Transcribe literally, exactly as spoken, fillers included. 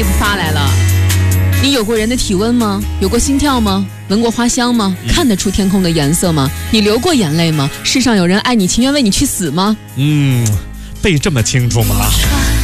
妹子发来了。你有过人的体温吗？有过心跳吗？闻过花香吗？看得出天空的颜色吗？你流过眼泪吗？世上有人爱你情愿为你去死吗？ 嗯，背这么清楚吗？